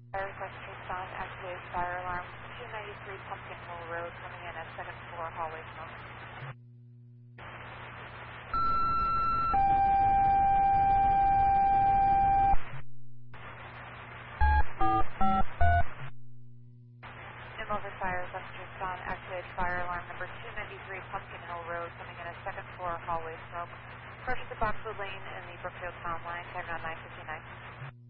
Fire request respond, activated fire alarm, 293 Pumpkin Hill Road, coming in at second floor hallway smoke. Newmover Fire request respond, activated fire alarm number 293 Pumpkin Hill Road, coming in at second floor hallway smoke. Approach the Boxwood Lane in the Brookfield Town Line, time now 9:59.